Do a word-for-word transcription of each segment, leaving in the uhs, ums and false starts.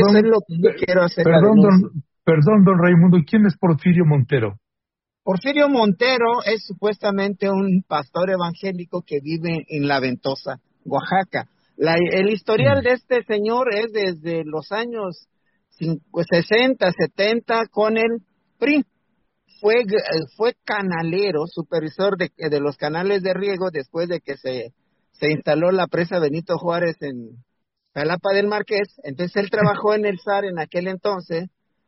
eso es perdón, lo que yo pe- quiero hacer la perdón, denuncia. don, perdón, don Raimundo, ¿quién es Porfirio Montero? Porfirio Montero es supuestamente un pastor evangélico que vive en La Ventosa, Oaxaca. La- el historial Mm, de este señor es desde los años cincuenta, sesenta, setenta con el P R I. Fue, eh, fue canalero, supervisor de, de los canales de riego después de que se, se instaló la presa Benito Juárez en Jalapa del Marqués. Entonces él trabajó en el S A R en aquel entonces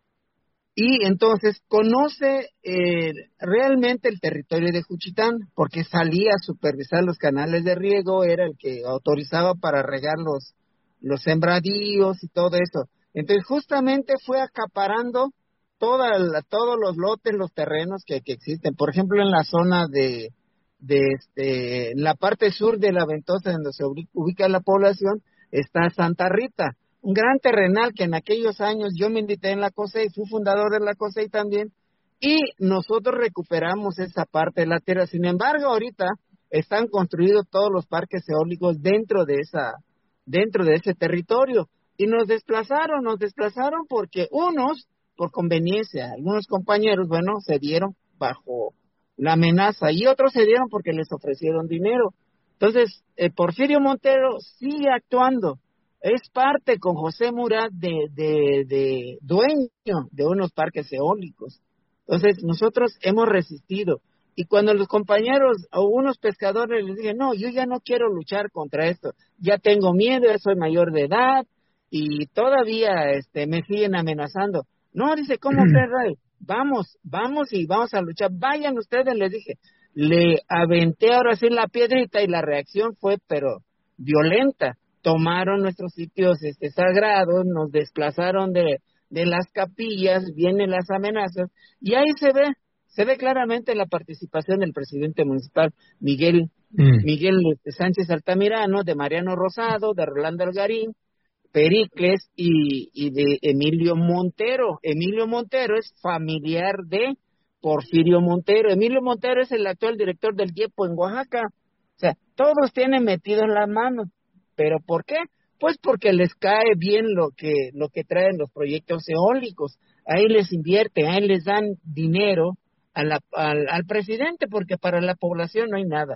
y entonces conoce eh, realmente el territorio de Juchitán porque salía a supervisar los canales de riego, era el que autorizaba para regar los, los sembradíos y todo eso. Entonces justamente fue acaparando toda la- todos los lotes, los terrenos que, que existen. Por ejemplo, en la zona de, de este, en la parte sur de la Ventosa, donde se ubi- ubica la población, está Santa Rita, un gran terrenal que en aquellos años yo me invité en la COSEI, fui fundador de la COSEI también, y nosotros recuperamos esa parte de la tierra. Sin embargo, ahorita están construidos todos los parques eólicos dentro de esa, dentro de ese territorio. Y nos desplazaron, nos desplazaron porque unos, por conveniencia, algunos compañeros, bueno, se dieron bajo la amenaza y otros se dieron porque les ofrecieron dinero. Entonces, eh, Porfirio Montero sigue actuando, es parte con José Murat de, de, de dueño de unos parques eólicos. Entonces, nosotros hemos resistido. Y cuando los compañeros o unos pescadores les dicen, no, yo ya no quiero luchar contra esto, ya tengo miedo, ya soy mayor de edad, y todavía este, me siguen amenazando. No, dice, ¿cómo crees, Ray? Vamos, vamos y vamos a luchar. Vayan ustedes, les dije. Le aventé ahora sí la piedrita y la reacción fue, pero violenta. Tomaron nuestros sitios este, sagrados, nos desplazaron de, de las capillas, vienen las amenazas, y ahí se ve, se ve claramente la participación del presidente municipal, Miguel, mm. Miguel este, Sánchez Altamirano, de Mariano Rosado, de Rolando Algarín, Pericles y, y de Emilio Montero. Emilio Montero es familiar de Porfirio Montero. Emilio Montero es el actual director del IEPO en Oaxaca. O sea, todos tienen metido en la mano. ¿Pero por qué? Pues porque les cae bien lo que, lo que traen los proyectos eólicos. Ahí les invierten, ahí les dan dinero a la, al, al presidente, porque para la población no hay nada.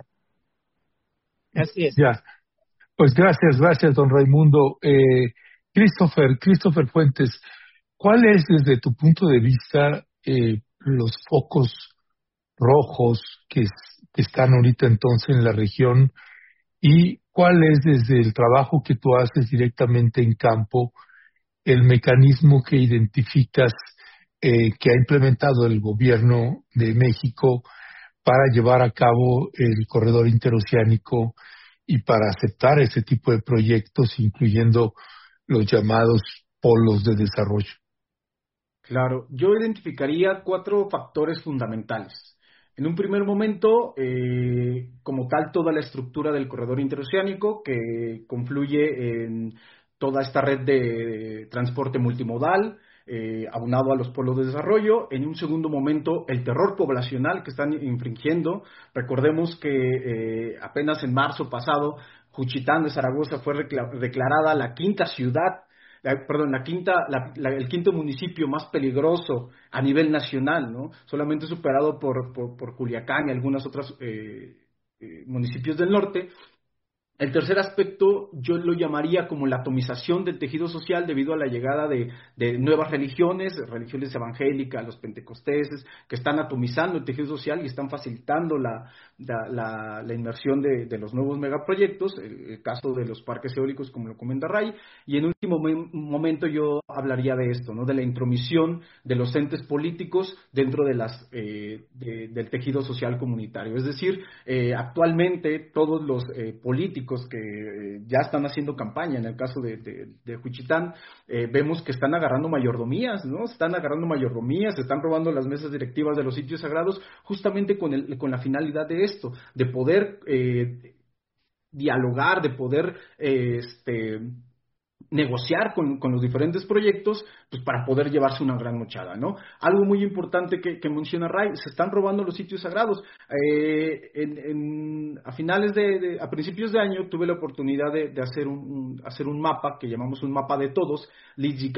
Así es. Ya, pues gracias, gracias, don Raimundo. Eh, Christopher, Christopher Fuentes, ¿cuál es desde tu punto de vista eh, los focos rojos que, es- que están ahorita entonces en la región y cuál es desde el trabajo que tú haces directamente en campo el mecanismo que identificas eh, que ha implementado el gobierno de México para llevar a cabo el corredor interoceánico y para aceptar ese tipo de proyectos, incluyendo los llamados polos de desarrollo? Claro, yo identificaría cuatro factores fundamentales. En un primer momento, eh, como tal, toda la estructura del corredor interoceánico que confluye en toda esta red de transporte multimodal, eh, aunado a los polos de desarrollo. En un segundo momento, el terror poblacional que están infringiendo. Recordemos que eh, apenas en marzo pasado, Juchitán de Zaragoza fue recla- declarada la quinta ciudad la- perdón, la quinta, la- la- el quinto municipio más peligroso a nivel nacional, ¿no? Solamente superado por, por, por Culiacán y algunos otros eh, eh, municipios del norte. El tercer aspecto yo lo llamaría como la atomización del tejido social debido a la llegada de, de nuevas religiones, religiones evangélicas, los pentecosteses, que están atomizando el tejido social y están facilitando la, la, la, la inmersión de, de los nuevos megaproyectos, el, el caso de los parques eólicos como lo comenta Ray. Y en último mom- momento yo hablaría de esto, ¿no? De la intromisión de los entes políticos dentro de las, eh, de, del tejido social comunitario. Es decir, eh, actualmente todos los eh, políticos que eh, ya están haciendo campaña, en el caso de, de, de Juchitán, eh, vemos que están agarrando mayordomías, ¿no? Están agarrando mayordomías, se están robando las mesas directivas de los sitios sagrados, justamente con, el, con la finalidad de esto, de poder eh, dialogar, de poder eh, este negociar con, con los diferentes proyectos, pues para poder llevarse una gran mochada, ¿no? Algo muy importante que, que menciona Ray, se están robando los sitios sagrados. Eh, en, en, a finales de, de, a principios de año tuve la oportunidad de, de hacer, un, un, hacer un mapa que llamamos un mapa de todos,